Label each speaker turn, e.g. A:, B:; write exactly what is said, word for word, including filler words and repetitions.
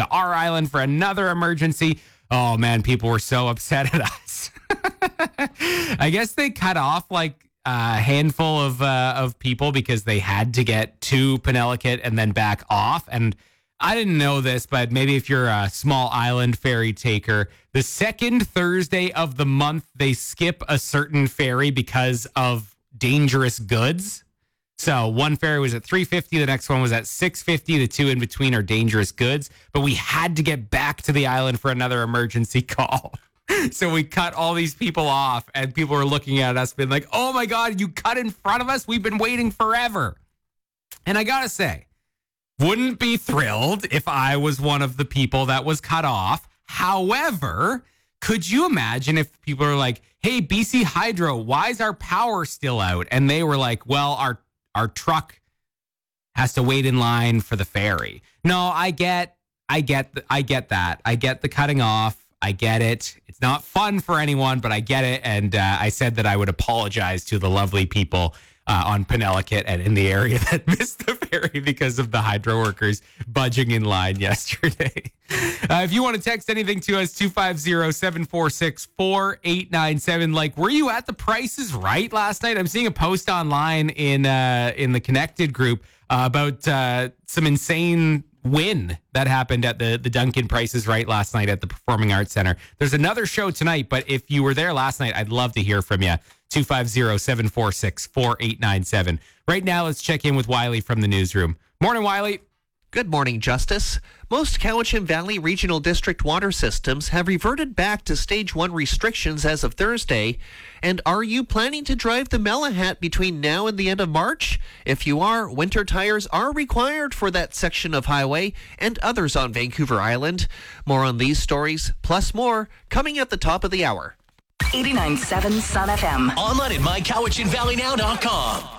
A: to our island for another emergency. Oh, man, people were so upset at us. I guess they cut off like a handful of uh, of people because they had to get to Penelakut and then back off. And I didn't know this, but maybe if you're a small island ferry taker, the second Thursday of the month, they skip a certain ferry because of dangerous goods. So one ferry was at three fifty, the next one was at six fifty. The two in between are dangerous goods, but we had to get back to the island for another emergency call. So we cut all these people off, and people were looking at us being like, oh my God, you cut in front of us? We've been waiting forever. And I gotta say, wouldn't be thrilled if I was one of the people that was cut off. However, could you imagine if people are like, hey, B C Hydro, why is our power still out? And they were like, well, our our truck has to wait in line for the ferry. No, I get, I get, the, I get that. I get the cutting off. I get it. It's not fun for anyone, but I get it. And uh, I said that I would apologize to the lovely people uh, on Penelakut and in the area that missed the ferry because of the hydro workers budging in line yesterday. Uh, if you want to text anything to us, two five zero, seven four six, four eight nine seven. Like, were you at the Price is Right last night? I'm seeing a post online in uh, in the Connected group uh, about uh, some insane win that happened at the, the Duncan Price is Right last night at the Performing Arts Center. There's another show tonight, but if you were there last night, I'd love to hear from you. two five zero, seven four six, four eight nine seven. Right now, let's check in with Wiley from the newsroom. Morning, Wiley.
B: Good morning, Justice. Most Cowichan Valley Regional District water systems have reverted back to Stage one restrictions as of Thursday. And are you planning to drive the Malahat between now and the end of March? If you are, winter tires are required for that section of highway and others on Vancouver Island. More on these stories, plus more, coming at the top of the hour.
C: eighty-nine point seven Sun F M.
D: Online at my cowichan valley now dot com.